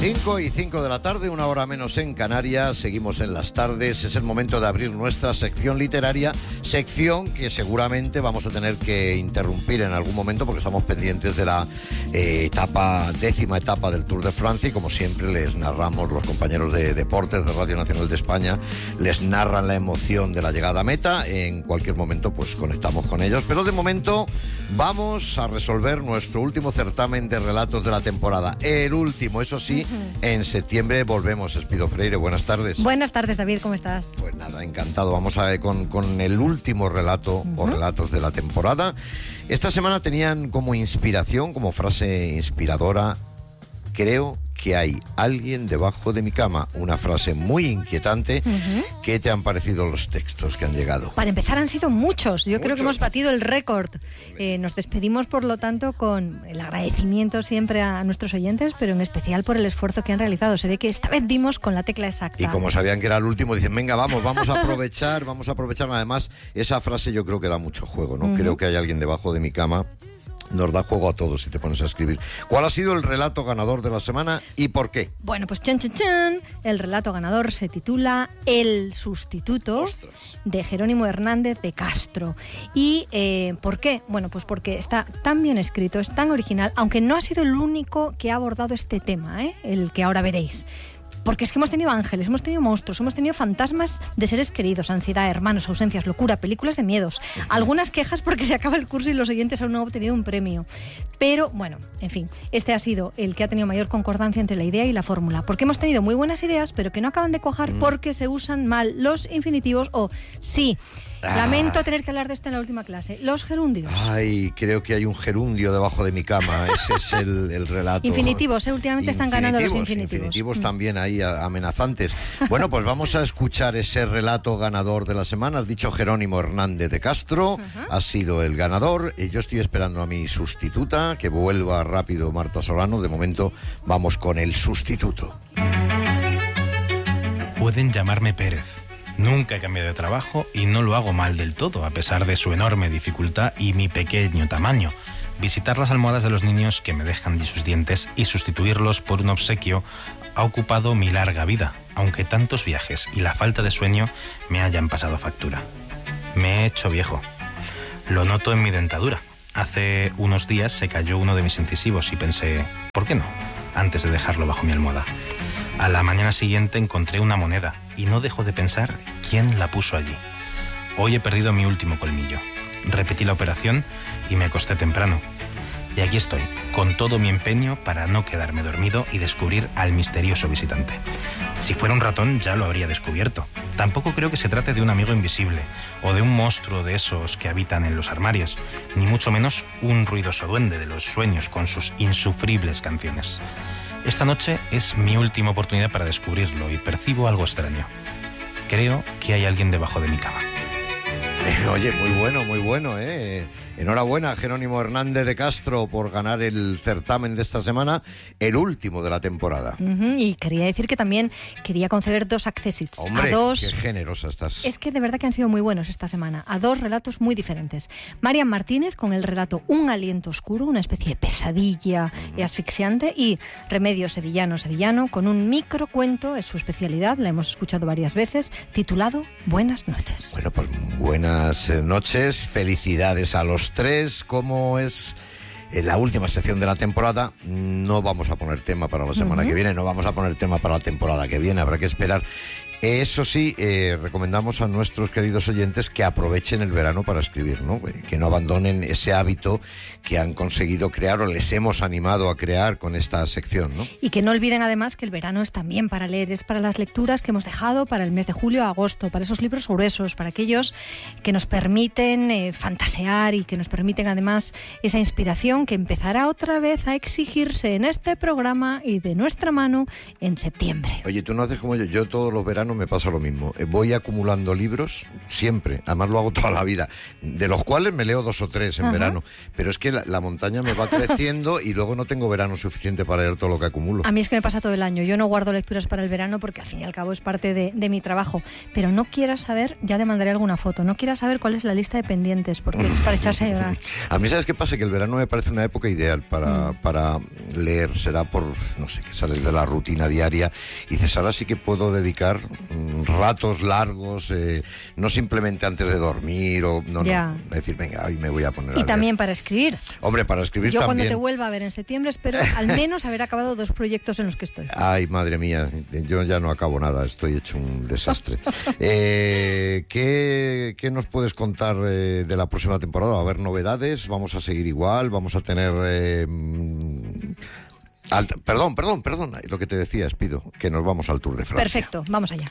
5:05 de la tarde, una hora menos en Canarias. Seguimos en las tardes. Es el momento de abrir nuestra sección literaria, sección que seguramente vamos a tener que interrumpir en algún momento porque estamos pendientes de la décima etapa del Tour de Francia, y como siempre les narramos, los compañeros de deportes de Radio Nacional de España les narran la emoción de la llegada a meta. En cualquier momento pues conectamos con ellos, pero de momento vamos a resolver nuestro último certamen de relatos de la temporada, el último, eso sí. En septiembre volvemos. Espido Freire, buenas tardes. Buenas tardes, David, ¿cómo estás? Pues nada, encantado. Vamos a ver con el último relato o relatos de la temporada. Esta semana tenían como inspiración, como frase inspiradora: creo que hay alguien debajo de mi cama. Una frase muy inquietante. ¿Qué te han parecido los textos que han llegado? Para empezar, han sido muchos. Yo creo que hemos batido el récord. Nos despedimos, por lo tanto, con el agradecimiento siempre a nuestros oyentes, pero en especial por el esfuerzo que han realizado. Se ve que esta vez dimos con la tecla exacta. Y como sabían que era el último, dicen, venga, vamos a aprovechar. Además, esa frase yo creo que da mucho juego, ¿no? Creo que hay alguien debajo de mi cama. Nos da juego a todos si te pones a escribir. ¿Cuál ha sido el relato ganador de la semana y por qué? Bueno, pues chan. El relato ganador se titula El sustituto. ¡Ostras! De Jerónimo Hernández de Castro. ¿Y por qué? Bueno, pues porque está tan bien escrito, es tan original, aunque no ha sido el único que ha abordado este tema, el que ahora veréis. Porque es que hemos tenido ángeles, hemos tenido monstruos, hemos tenido fantasmas de seres queridos, ansiedad, hermanos, ausencias, locura, películas de miedos. Algunas quejas porque se acaba el curso y los oyentes aún no han obtenido un premio. Pero, bueno, en fin, este ha sido el que ha tenido mayor concordancia entre la idea y la fórmula. Porque hemos tenido muy buenas ideas, pero que no acaban de cuajar porque se usan mal los infinitivos o sí. Lamento tener que hablar de esto en la última clase. Los gerundios. Ay, creo que hay un gerundio debajo de mi cama. Ese es el relato. Infinitivos, últimamente están ganando los infinitivos. Infinitivos también ahí amenazantes. Bueno, pues vamos a escuchar ese relato ganador de la semana. Has dicho Jerónimo Hernández de Castro. Ha sido el ganador. Yo estoy esperando a mi sustituta, que vuelva rápido Marta Solano. De momento vamos con el sustituto. Pueden llamarme Pérez. Nunca he cambiado de trabajo y no lo hago mal del todo, a pesar de su enorme dificultad y mi pequeño tamaño. Visitar las almohadas de los niños que me dejan sus dientes y sustituirlos por un obsequio ha ocupado mi larga vida, aunque tantos viajes y la falta de sueño me hayan pasado factura. Me he hecho viejo. Lo noto en mi dentadura. Hace unos días se cayó uno de mis incisivos y pensé, ¿por qué no?, antes de dejarlo bajo mi almohada. A la mañana siguiente encontré una moneda y no dejo de pensar quién la puso allí. Hoy he perdido mi último colmillo. Repetí la operación y me acosté temprano. Y aquí estoy, con todo mi empeño para no quedarme dormido y descubrir al misterioso visitante. Si fuera un ratón ya lo habría descubierto. Tampoco creo que se trate de un amigo invisible o de un monstruo de esos que habitan en los armarios, ni mucho menos un ruidoso duende de los sueños con sus insufribles canciones. Esta noche es mi última oportunidad para descubrirlo y percibo algo extraño. Creo que hay alguien debajo de mi cama. Oye, muy bueno, Enhorabuena a Jerónimo Hernández de Castro por ganar el certamen de esta semana, el último de la temporada. Y quería decir que también quería conceder 2 accessits. Hombre, a 2... qué generosa estás. Es que de verdad que han sido muy buenos esta semana, a 2 relatos muy diferentes. Marian Martínez con el relato Un aliento oscuro, una especie de pesadilla asfixiante, y Remedios Sevillano con un microcuento, es su especialidad, la hemos escuchado varias veces, titulado Buenas noches. Bueno, pues buenas noches, felicidades a los 3. Como es la última sección de la temporada, no vamos a poner tema para la semana que viene, no vamos a poner tema para la temporada que viene, habrá que esperar. Eso sí, recomendamos a nuestros queridos oyentes que aprovechen el verano para escribir, ¿no? Que no abandonen ese hábito que han conseguido crear o les hemos animado a crear con esta sección, ¿no? Y que no olviden además que el verano es también para leer, es para las lecturas que hemos dejado para el mes de julio a agosto, para esos libros gruesos, para aquellos que nos permiten fantasear y que nos permiten además esa inspiración que empezará otra vez a exigirse en este programa y de nuestra mano en septiembre. Oye, tú no haces como yo todos los veranos verano me pasa lo mismo. Voy acumulando libros, siempre, además lo hago toda la vida, de los cuales me leo 2 o 3 en verano, pero es que la montaña me va creciendo y luego no tengo verano suficiente para leer todo lo que acumulo. A mí es que me pasa todo el año, yo no guardo lecturas para el verano porque al fin y al cabo es parte de mi trabajo, pero no quieras saber, ya te mandaré alguna foto, no quieras saber cuál es la lista de pendientes, porque es para echarse a llorar. A mí, ¿sabes qué pasa? Que el verano me parece una época ideal para leer, será por, no sé, que sales de la rutina diaria y dices, ahora sí que puedo dedicar ratos largos, no simplemente antes de dormir o no, decir, venga, hoy me voy a poner a leer. Y también para escribir. Hombre, para escribir yo también. Cuando te vuelva a ver en septiembre espero al menos haber acabado 2 proyectos en los que estoy. Ay, madre mía, yo ya no acabo nada, estoy hecho un desastre. ¿Qué nos puedes contar de la próxima temporada? ¿Va a haber novedades? ¿Vamos a seguir igual? ¿Vamos a tener... Perdón, lo que te decía, pido que nos vamos al Tour de Francia. Perfecto, vamos allá.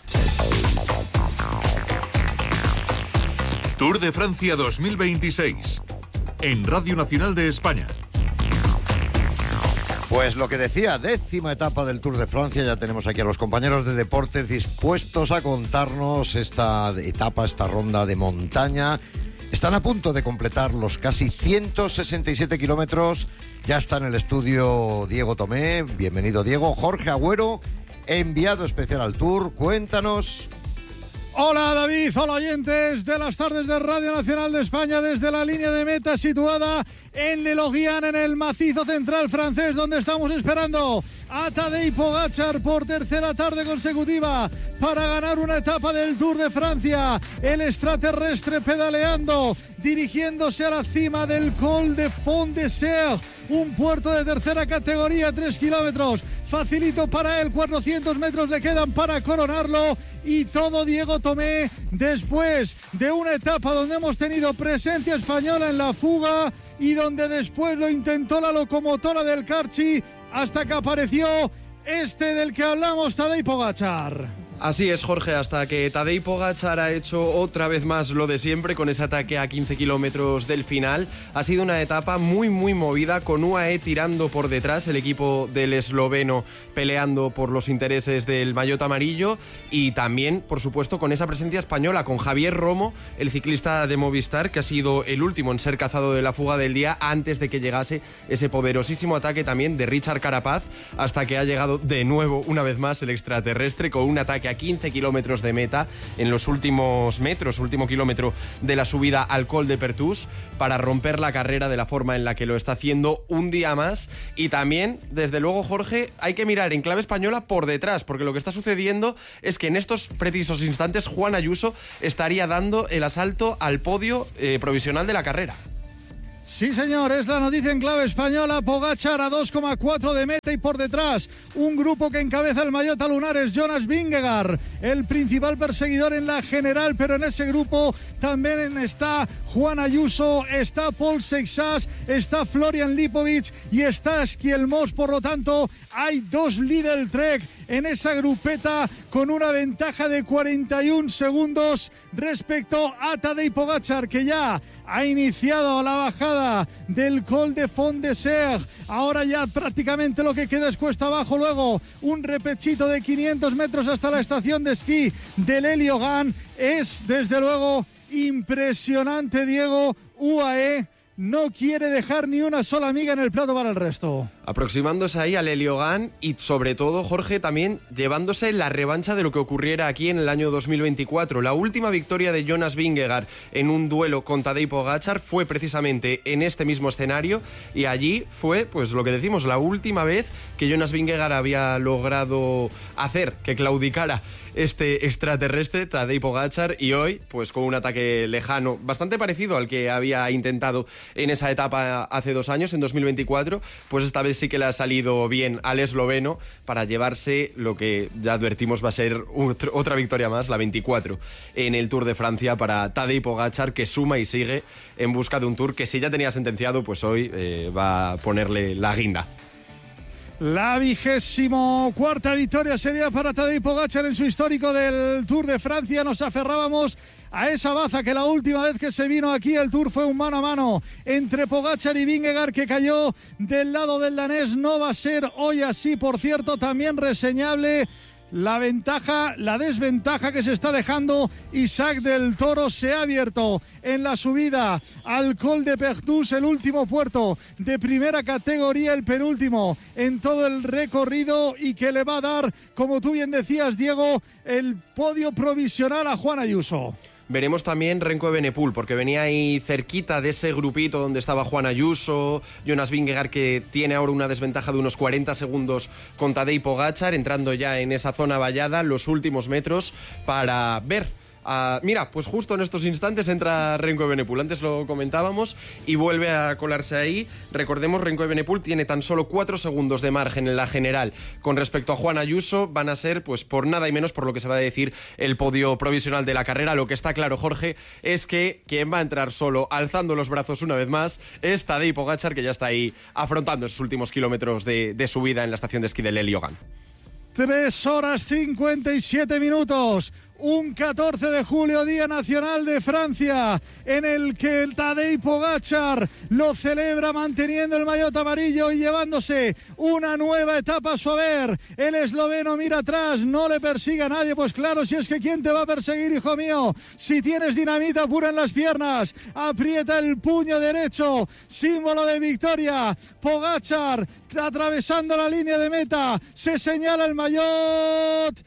Tour de Francia 2026 en Radio Nacional de España. Pues lo que decía, 10ª etapa del Tour de Francia. Ya tenemos aquí a los compañeros de deportes dispuestos a contarnos esta etapa, esta ronda de montaña. Están a punto de completar los casi 167 kilómetros. Ya está en el estudio Diego Tomé. Bienvenido, Diego. Jorge Agüero, enviado especial al Tour. Cuéntanos. Hola David, hola oyentes de las tardes de Radio Nacional de España desde la línea de meta situada en Le Loguian, en el macizo central francés, donde estamos esperando a Tadej Pogačar por 3ª tarde consecutiva para ganar una etapa del Tour de Francia. El extraterrestre pedaleando, dirigiéndose a la cima del Col de Font de Serre, un puerto de 3ª categoría, 3 kilómetros. Facilito para él, 400 metros le quedan para coronarlo. Y todo Diego Tomé después de una etapa donde hemos tenido presencia española en la fuga y donde después lo intentó la locomotora del Carchi hasta que apareció este del que hablamos, Tadej Pogačar. Así es, Jorge, hasta que Tadej Pogačar ha hecho otra vez más lo de siempre con ese ataque a 15 kilómetros del final. Ha sido una etapa muy movida, con UAE tirando por detrás, el equipo del esloveno peleando por los intereses del maillot amarillo, y también, por supuesto, con esa presencia española, con Javier Romo, el ciclista de Movistar, que ha sido el último en ser cazado de la fuga del día antes de que llegase ese poderosísimo ataque también de Richard Carapaz, hasta que ha llegado de nuevo, una vez más, el extraterrestre con un ataque a 15 kilómetros de meta en los últimos metros, último kilómetro de la subida al Col de Pertús, para romper la carrera de la forma en la que lo está haciendo un día más. Y también, desde luego, Jorge, hay que mirar en clave española por detrás, porque lo que está sucediendo es que en estos precisos instantes Juan Ayuso estaría dando el asalto al podio provisional de la carrera. Sí, señor, es la noticia en clave española. Pogačar a 2,4 de meta y por detrás un grupo que encabeza el maillot a lunares, Jonas Vingegaard, el principal perseguidor en la general, pero en ese grupo también está Juan Ayuso, está Paul Seixas, está Florian Lipovic y está Skielmos. Por lo tanto, hay 2 Lidl Trek en esa grupeta con una ventaja de 41 segundos respecto a Tadej Pogačar, que ya ha iniciado la bajada del Col de Font de Serre. Ahora ya prácticamente lo que queda es cuesta abajo, luego un repechito de 500 metros hasta la estación de esquí de Le Loguian. Es desde luego impresionante, Diego. UAE no quiere dejar ni una sola miga en el plato para el resto. Aproximándose ahí a Le Loguian y, sobre todo, Jorge, también llevándose la revancha de lo que ocurriera aquí en el año 2024. La última victoria de Jonas Vingegaard en un duelo con Tadej Pogačar fue precisamente en este mismo escenario, y allí fue, pues lo que decimos, la última vez que Jonas Vingegaard había logrado hacer que claudicara este extraterrestre Tadej Pogačar, y hoy, pues con un ataque lejano, bastante parecido al que había intentado en esa etapa hace 2 años, en 2024, pues esta vez sí que le ha salido bien al esloveno para llevarse lo que ya advertimos va a ser otra victoria más, la 24, en el Tour de Francia para Tadej Pogačar, que suma y sigue en busca de un Tour que, si ya tenía sentenciado, pues hoy va a ponerle la guinda. La 24ª victoria sería para Tadej Pogačar en su histórico del Tour de Francia. Nos aferrábamos a esa baza que la última vez que se vino aquí el Tour fue un mano a mano entre Pogačar y Vingegaard, que cayó del lado del danés. No va a ser hoy así, por cierto. También reseñable La desventaja que se está dejando Isaac del Toro se ha abierto en la subida al Col de Pertús, el último puerto de primera categoría, el penúltimo en todo el recorrido, y que le va a dar, como tú bien decías, Diego, el podio provisional a Juan Ayuso. Veremos también Renko Evenepoel, porque venía ahí cerquita de ese grupito donde estaba Juan Ayuso, Jonas Vingegaard, que tiene ahora una desventaja de unos 40 segundos con Tadej Pogačar, entrando ya en esa zona vallada, los últimos metros, para ver. Mira, pues justo en estos instantes entra Renko Evenepoel, antes lo comentábamos, y vuelve a colarse ahí. Recordemos, Renko Evenepoel tiene tan solo 4 segundos de margen en la general con respecto a Juan Ayuso. Van a ser, pues por nada y menos, por lo que se va a decir, el podio provisional de la carrera. Lo que está claro, Jorge, es que quien va a entrar solo, alzando los brazos una vez más, es Tadej Pogačar, que ya está ahí afrontando esos últimos kilómetros de subida en la estación de esquí de Leliogan. 3 horas 57 minutos. Un 14 de julio, Día Nacional de Francia, en el que el Tadej Pogačar lo celebra manteniendo el maillot amarillo y llevándose una nueva etapa a su haber. El esloveno mira atrás, no le persigue a nadie, pues claro, si es que ¿quién te va a perseguir, hijo mío? Si tienes dinamita pura en las piernas, aprieta el puño derecho, símbolo de victoria. Pogačar atravesando la línea de meta, se señala el maillot.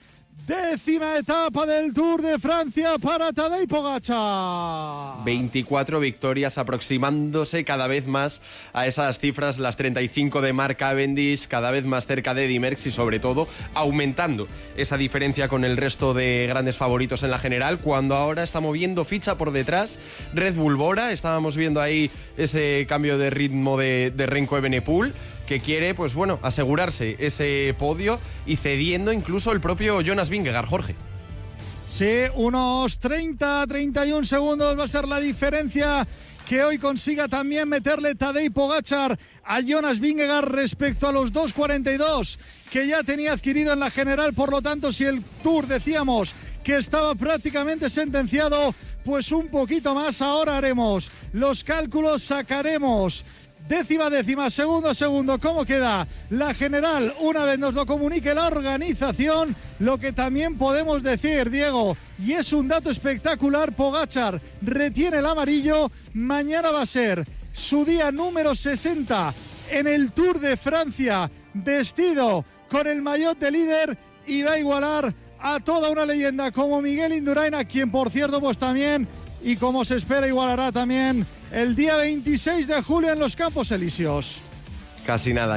10ª etapa del Tour de Francia para Tadej Pogačar. 24 victorias, aproximándose cada vez más a esas cifras, las 35 de Mark Cavendish, cada vez más cerca de Eddy Merckx y sobre todo aumentando esa diferencia con el resto de grandes favoritos en la general, cuando ahora está moviendo ficha por detrás Red Bull Bora. Estábamos viendo ahí ese cambio de ritmo de Renko Evenepoel, que quiere, pues bueno, asegurarse ese podio y cediendo incluso el propio Jonas Vingegaard, Jorge. Sí, unos 30-31 segundos va a ser la diferencia que hoy consiga también meterle Tadej Pogačar a Jonas Vingegaard respecto a los 2.42 que ya tenía adquirido en la general. Por lo tanto, si el Tour decíamos que estaba prácticamente sentenciado, pues un poquito más. Ahora haremos los cálculos, sacaremos décima, segundo, ¿cómo queda la general? Una vez nos lo comunique la organización. Lo que también podemos decir, Diego, y es un dato espectacular, Pogačar retiene el amarillo. Mañana va a ser su día número 60 en el Tour de Francia, vestido con el maillot de líder, y va a igualar a toda una leyenda como Miguel Indurain, a quien, por cierto, pues también, y como se espera, igualará también el día 26 de julio en los Campos Elíseos. Casi nada,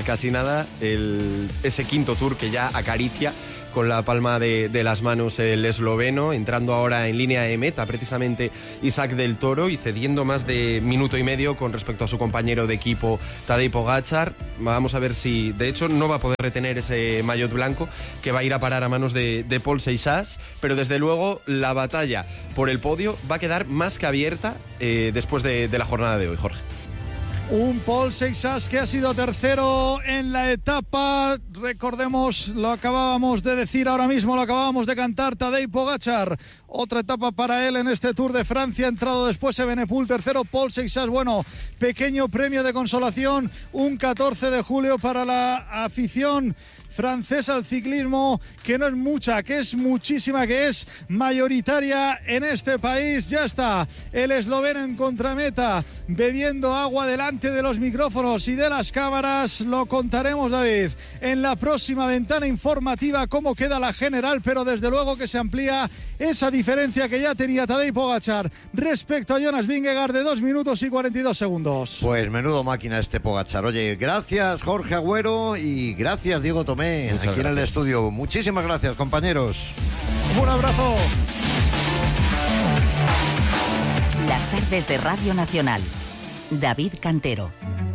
ese quinto Tour que ya acaricia con la palma de las manos el esloveno, entrando ahora en línea de meta precisamente Isaac del Toro y cediendo más de minuto y medio con respecto a su compañero de equipo Tadej Pogačar. Vamos a ver si, de hecho, no va a poder retener ese maillot blanco, que va a ir a parar a manos de Paul Seixas, pero desde luego la batalla por el podio va a quedar más que abierta después de la jornada de hoy, Jorge. Un Paul Seixas que ha sido tercero en la etapa. Recordemos, lo acabábamos de decir ahora mismo, lo acabábamos de cantar, Tadej Pogačar. Otra etapa para él en este Tour de Francia. Ha entrado después Evenepoel, tercero Paul Seixas. Bueno, pequeño premio de consolación. Un 14 de julio para la afición francesa al ciclismo, que no es mucha, que es muchísima, que es mayoritaria en este país. Ya está el esloveno en contrameta, bebiendo agua delante de los micrófonos y de las cámaras. Lo contaremos, David, en la próxima ventana informativa cómo queda la general, pero desde luego que se amplía esa diferencia que ya tenía Tadej Pogačar respecto a Jonas Vingegaard de 2 minutos y 42 segundos. Pues menudo máquina este Pogačar. Oye, gracias Jorge Agüero y gracias Diego Tomé. Muchas aquí gracias. en el estudio. Muchísimas gracias, compañeros. Un abrazo. Las tardes de Radio Nacional. David Cantero.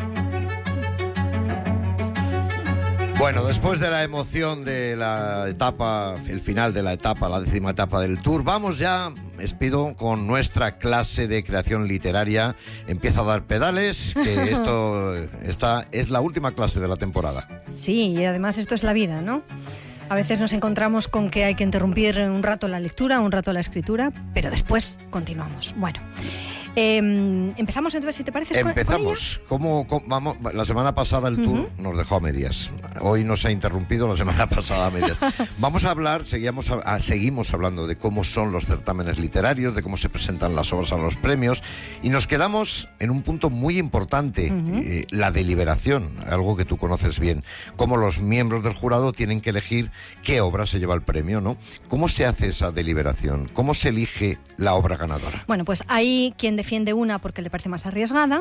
Bueno, después de la emoción de la etapa, el final de la etapa, la 10ª etapa del Tour, vamos ya, Espido, con nuestra clase de creación literaria. Empieza a dar pedales, que esta es la última clase de la temporada. Sí, y además esto es la vida, ¿no? A veces nos encontramos con que hay que interrumpir un rato la lectura, un rato la escritura, pero después continuamos. Bueno, Empezamos entonces, si te parece. Empezamos. Vamos? La semana pasada el tour nos dejó a medias. Hoy nos ha interrumpido, la semana pasada a medias. Vamos a hablar, seguimos hablando de cómo son los certámenes literarios, de cómo se presentan las obras a los premios, y nos quedamos en un punto muy importante, la deliberación, algo que tú conoces bien, cómo los miembros del jurado tienen que elegir qué obra se lleva el premio, ¿no? ¿Cómo se hace esa deliberación? ¿Cómo se elige la obra ganadora? Bueno, pues hay quien defiende una porque le parece más arriesgada,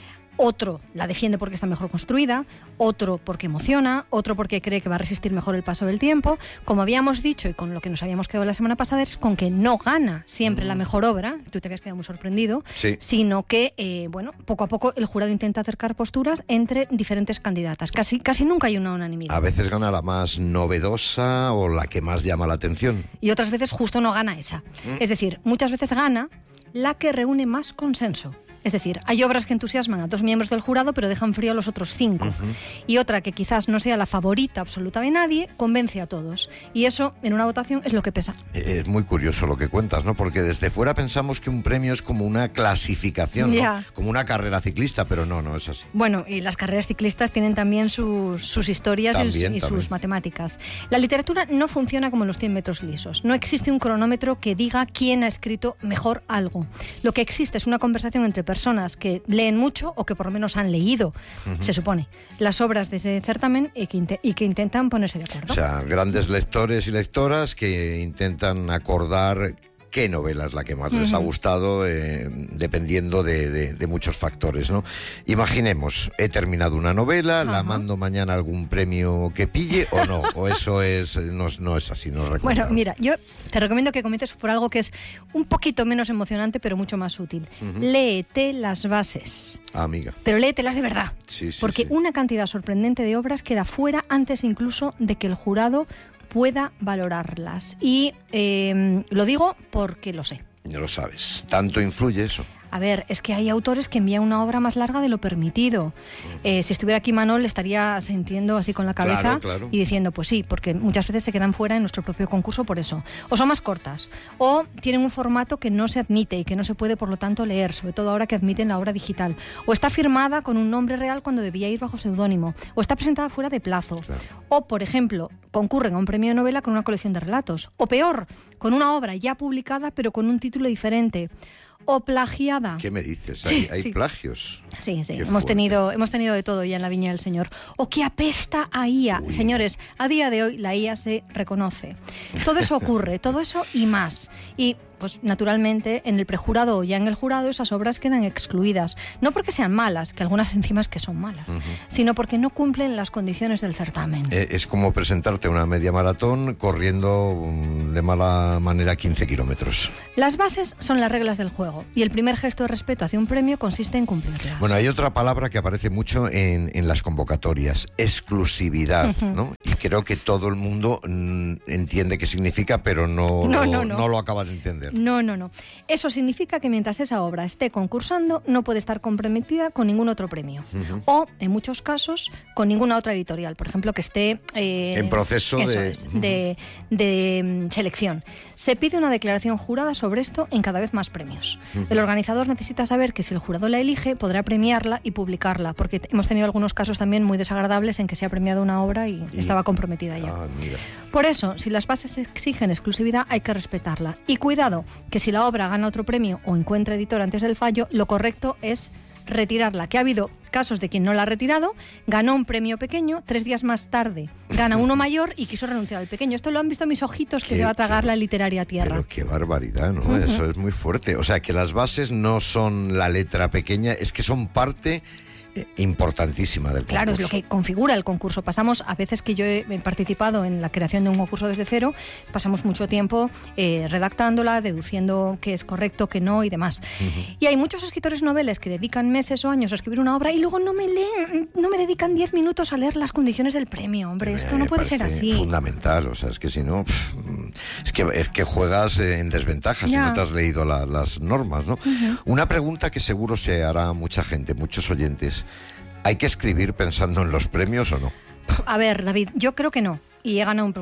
otro la defiende porque está mejor construida, otro porque emociona, otro porque cree que va a resistir mejor el paso del tiempo. Como habíamos dicho y con lo que nos habíamos quedado la semana pasada, es con que no gana siempre la mejor obra, tú te habías quedado muy sorprendido, sí, sino que, poco a poco el jurado intenta acercar posturas entre diferentes candidatas. Casi nunca hay una unanimidad. A veces gana la más novedosa o la que más llama la atención. Y otras veces justo no gana esa. Es decir, muchas veces gana la que reúne más consenso. Es decir, hay obras que entusiasman a 2 miembros del jurado pero dejan frío a los otros 5. Y otra que quizás no sea la favorita absoluta de nadie, convence a todos. Y eso, en una votación, es lo que pesa. Es muy curioso lo que cuentas, ¿no? Porque desde fuera pensamos que un premio es como una clasificación, ¿no? Como una carrera ciclista, pero no es así. Bueno, y las carreras ciclistas tienen también sus historias y sus matemáticas. La literatura no funciona como los 100 metros lisos. No existe un cronómetro que diga quién ha escrito mejor algo. Lo que existe es una conversación entre personas que leen mucho o que por lo menos han leído, se supone, las obras de ese certamen y que intentan ponerse de acuerdo. O sea, grandes lectores y lectoras que intentan acordar qué novela es la que más les ha gustado, dependiendo de muchos factores, ¿no? Imaginemos, he terminado una novela, la mando mañana a algún premio que pille o no, o eso no es así, no recomiendo. Bueno, mira, yo te recomiendo que comiences por algo que es un poquito menos emocionante, pero mucho más útil. Léete las bases. Amiga. Pero léetelas de verdad. Sí, porque una cantidad sorprendente de obras queda fuera antes incluso de que el jurado pueda valorarlas. Y lo digo porque lo sé. No lo sabes. ¿Tanto influye eso? A ver, es que hay autores que envían una obra más larga de lo permitido. Si estuviera aquí Manol, estaría sintiendo así con la cabeza claro. Y diciendo, pues sí, porque muchas veces se quedan fuera en nuestro propio concurso por eso. O son más cortas, o tienen un formato que no se admite y que no se puede, por lo tanto, leer, sobre todo ahora que admiten la obra digital. O está firmada con un nombre real cuando debía ir bajo seudónimo. O está presentada fuera de plazo. Claro. O, por ejemplo, concurren a un premio de novela con una colección de relatos. O peor, con una obra ya publicada pero con un título diferente. O plagiada. ¿Qué me dices? Sí, ¿Hay sí. plagios? Sí. Hemos tenido de todo ya en la Viña del Señor. O que apesta a IA. Uy. Señores, a día de hoy la IA se reconoce. Todo eso ocurre, todo eso y más. Y pues naturalmente en el prejurado o ya en el jurado esas obras quedan excluidas. No porque sean malas, que algunas encima es que son malas, sino porque no cumplen las condiciones del certamen. Es como presentarte una media maratón corriendo de mala manera 15 kilómetros. Las bases son las reglas del juego y el primer gesto de respeto hacia un premio consiste en cumplirlas. Bueno, hay otra palabra que aparece mucho en las convocatorias, exclusividad, ¿no? Y creo que todo el mundo entiende qué significa, pero no lo acaba de entender. No. Eso significa que mientras esa obra esté concursando, no puede estar comprometida con ningún otro premio. O, en muchos casos, con ninguna otra editorial. Por ejemplo, que esté en proceso de selección. Se pide una declaración jurada sobre esto en cada vez más premios. El organizador necesita saber que si el jurado la elige, podrá premiarla y publicarla, porque hemos tenido algunos casos también muy desagradables en que se ha premiado una obra y estaba comprometida ya. Por eso, si las bases exigen exclusividad, hay que respetarla. Y cuidado, que si la obra gana otro premio o encuentra editor antes del fallo, lo correcto es retirarla, que ha habido casos de quien no la ha retirado, ganó un premio pequeño, 3 días más tarde gana uno mayor y quiso renunciar al pequeño. Esto lo han visto mis ojitos, que se va a tragar la literaria tierra. Pero qué barbaridad, ¿no? Eso es muy fuerte. O sea, que las bases no son la letra pequeña, es que son parte importantísima del concurso. Claro, es lo que configura el concurso. Pasamos, a veces que yo he participado en la creación de un concurso desde cero, pasamos mucho tiempo redactándola, deduciendo qué es correcto, qué no y demás. Y hay muchos escritores noveles que dedican meses o años a escribir una obra y luego no me dedican 10 minutos a leer las condiciones del premio. Hombre, esto no puede ser así. Fundamental, o sea, es que si no, es que juegas en desventaja si no te has leído las normas, ¿no? Una pregunta que seguro se hará mucha gente, muchos oyentes. ¿Hay que escribir pensando en los premios o no? A ver, David, yo creo que no. Y he ganado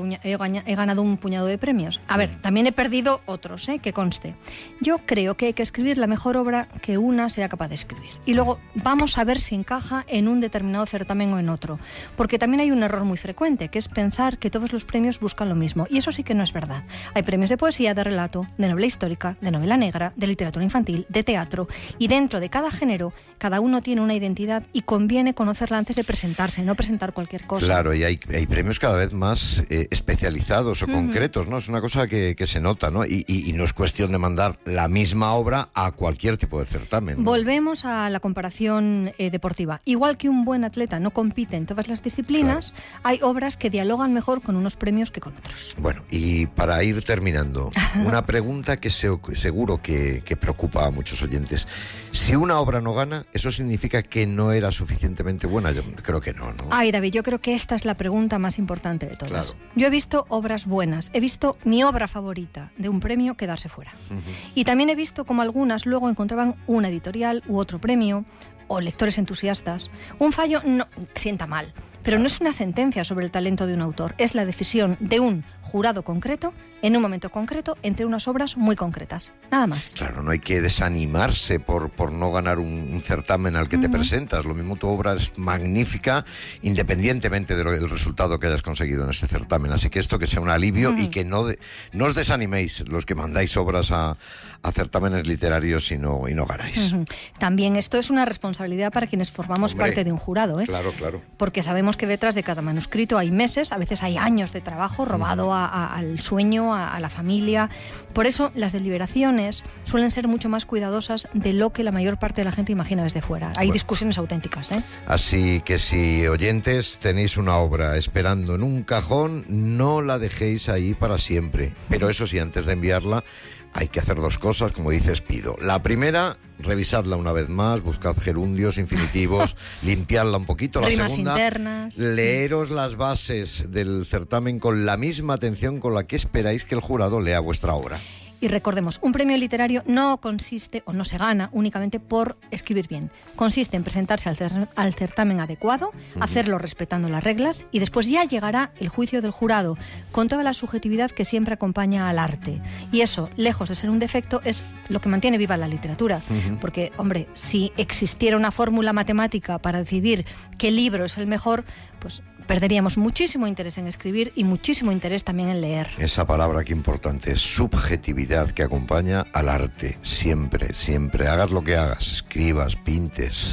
un puñado de premios. A ver, también he perdido otros, que conste. Yo creo que hay que escribir la mejor obra que una sea capaz de escribir. Y luego vamos a ver si encaja en un determinado certamen o en otro. Porque también hay un error muy frecuente, que es pensar que todos los premios buscan lo mismo. Y eso sí que no es verdad. Hay premios de poesía, de relato, de novela histórica, de novela negra, de literatura infantil, de teatro. Y dentro de cada género, cada uno tiene una identidad y conviene conocerla antes de presentarse, no presentar cualquier cosa. Claro, y hay premios cada vez más especializados o concretos, ¿no? Es una cosa que se nota, ¿no? Y no es cuestión de mandar la misma obra a cualquier tipo de certamen, ¿no? Volvemos a la comparación deportiva. Igual que un buen atleta no compite en todas las disciplinas, claro, hay obras que dialogan mejor con unos premios que con otros. Bueno, y para ir terminando, una pregunta que seguro que preocupa a muchos oyentes. Si una obra no gana, ¿eso significa que no era suficientemente buena? Yo creo que no, ¿no? Ay, David, yo creo que esta es la pregunta más importante de todas. Claro. Yo he visto obras buenas, he visto mi obra favorita de un premio quedarse fuera. Y también he visto como algunas luego encontraban una editorial u otro premio, o lectores entusiastas. Un fallo no sienta mal, pero no es una sentencia sobre el talento de un autor, es la decisión de un jurado concreto, en un momento concreto, entre unas obras muy concretas. Nada más. Claro, no hay que desanimarse por no ganar un certamen al que te presentas. Lo mismo, tu obra es magnífica, independientemente del resultado que hayas conseguido en este certamen. Así que esto que sea un alivio y que no os desaniméis los que mandáis obras a certámenes literarios y no ganáis. También esto es una responsabilidad para quienes formamos parte de un jurado, Claro. Porque sabemos que detrás de cada manuscrito hay meses, a veces hay años de trabajo robado al sueño, a la familia. Por eso las deliberaciones suelen ser mucho más cuidadosas de lo que la mayor parte de la gente imagina desde fuera. Hay discusiones auténticas, Así que si, oyentes, tenéis una obra esperando en un cajón, no la dejéis ahí para siempre. Pero eso sí, antes de enviarla, hay que hacer dos cosas, como dice Espido. La primera, revisadla una vez más, buscad gerundios, infinitivos, limpiadla un poquito. La rimas segunda, internas. Leeros las bases del certamen con la misma atención con la que esperáis que el jurado lea vuestra obra. Y recordemos, un premio literario no consiste o no se gana únicamente por escribir bien. Consiste en presentarse al certamen adecuado, hacerlo respetando las reglas y después ya llegará el juicio del jurado con toda la subjetividad que siempre acompaña al arte. Y eso, lejos de ser un defecto, es lo que mantiene viva la literatura. Porque, hombre, si existiera una fórmula matemática para decidir qué libro es el mejor, pues perderíamos muchísimo interés en escribir y muchísimo interés también en leer. Esa palabra que importante es subjetividad, que acompaña al arte, siempre. Hagas lo que hagas, escribas, pintes,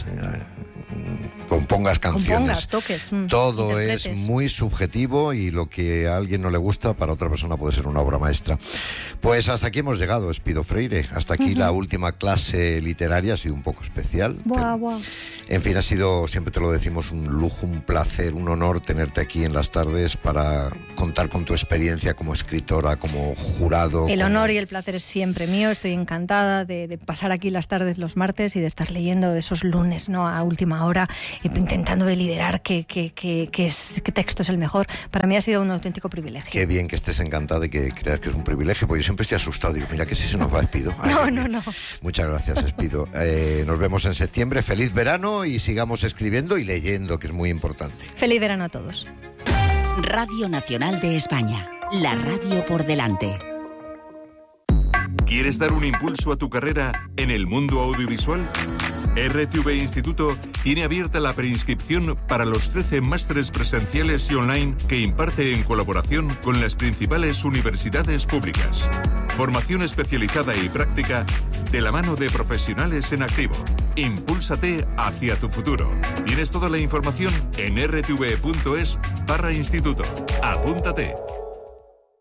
compongas canciones, toques, todo interpretes. Es muy subjetivo y lo que a alguien no le gusta, para otra persona puede ser una obra maestra. Pues hasta aquí hemos llegado, Espido Freire. Hasta aquí la última clase literaria. Ha sido un poco especial. Buah. En fin, ha sido, siempre te lo decimos, un lujo, un placer, un honor tenerte aquí en las tardes para contar con tu experiencia como escritora, como jurado. El honor y el placer es siempre mío. Estoy encantada de pasar aquí las tardes los martes y de estar leyendo esos lunes, a última hora, intentando deliberar qué texto es el mejor. Para mí ha sido un auténtico privilegio. Qué bien que estés encantada y que creas que es un privilegio, porque yo siempre estoy asustado. Digo, mira que si se nos va Espido. No. Muchas gracias, Espido. Nos vemos en septiembre. Feliz verano y sigamos escribiendo y leyendo, que es muy importante. Feliz verano a todos. Radio Nacional de España, la radio por delante. ¿Quieres dar un impulso a tu carrera en el mundo audiovisual? RTV Instituto tiene abierta la preinscripción para los 13 másteres presenciales y online que imparte en colaboración con las principales universidades públicas. Formación especializada y práctica de la mano de profesionales en activo. Impúlsate hacia tu futuro. Tienes toda la información en rtv.es/instituto. Apúntate.